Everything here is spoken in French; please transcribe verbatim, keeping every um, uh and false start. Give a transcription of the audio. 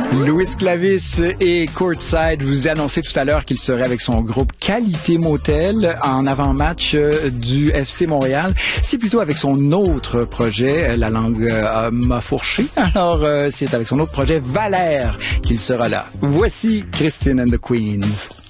Louis Clavis et Courtside vous annoncez tout à l'heure qu'il serait avec son groupe Qualité Motel en avant-match du F C Montréal. C'est plutôt avec son autre projet, la langue euh, m'a fourché. Alors, euh, c'est avec son autre projet, Valère, qu'il sera là. Voici Christine and the Queens.